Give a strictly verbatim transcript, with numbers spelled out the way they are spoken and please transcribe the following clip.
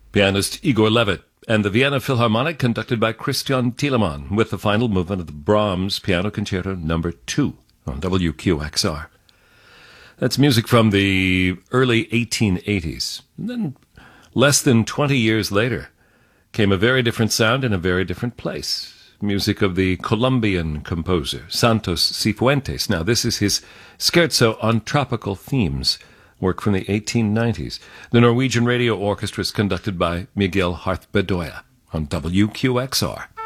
Pianist Igor Levit and the Vienna Philharmonic, conducted by Christian Thielemann, with the final movement of the Brahms Piano Concerto Number two on W Q X R. That's music from the early eighteen eighties. And then, less than twenty years later, came a very different sound in a very different place. Music of the Colombian composer Santos Cifuentes. Now, this is his Scherzo on Tropical Themes, work from the eighteen nineties. The Norwegian Radio Orchestra is conducted by Miguel Harth Bedoya on W Q X R.